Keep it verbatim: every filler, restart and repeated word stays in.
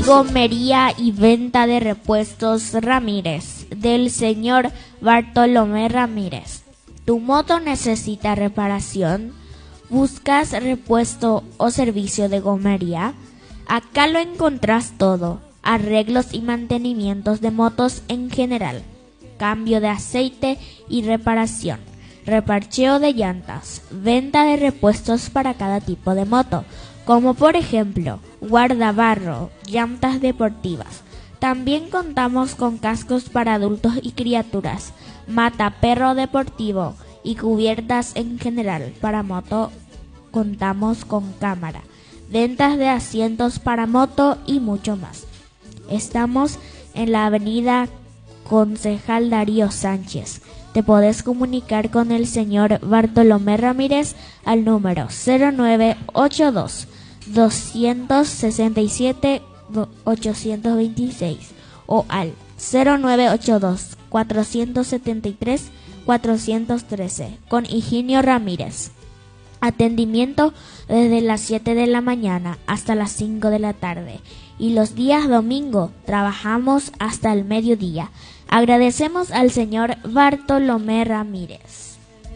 Gomería y venta de repuestos Ramírez, del señor Bartolomé Ramírez. ¿Tu moto necesita reparación? ¿Buscas repuesto o servicio de gomería? Acá lo encontrás todo, arreglos y mantenimientos de motos en general, cambio de aceite y reparación, reparcheo de llantas, venta de repuestos para cada tipo de moto, como por ejemplo, guardabarro, llantas deportivas. También contamos con cascos para adultos y criaturas, mataperro deportivo y cubiertas en general. Para moto contamos con cámara, ventas de asientos para moto y mucho más. Estamos en la avenida Concejal Darío Sánchez. Te podés comunicar con el señor Bartolomé Ramírez al número cero nueve ocho dos, dos seis siete, ocho dos seis o al cero nueve ocho dos, cuatro siete tres, cuatro uno tres con Higinio Ramírez. Atendimiento desde las siete de la mañana hasta las cinco de la tarde y los días domingo trabajamos hasta el mediodía. Agradecemos al señor Bartolomé Ramírez.